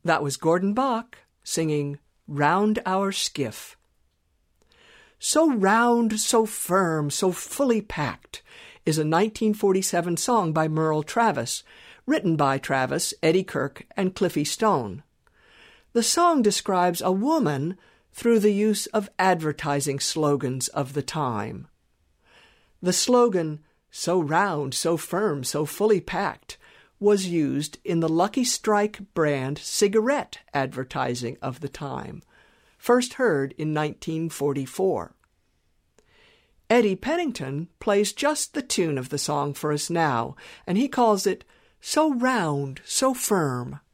That was Gordon Bach singing Round Our Skiff. So Round, So Firm, So Fully Packed is a 1947 song by Merle Travis, written by Travis, Eddie Kirk, and Cliffy Stone. The song describes a woman through the use of advertising slogans of the time. The slogan, so round, so firm, so fully packed, was used in the Lucky Strike brand cigarette advertising of the time, first heard in 1944. Eddie Pennington plays just the tune of the song for us now, and he calls it So Round, So Firm.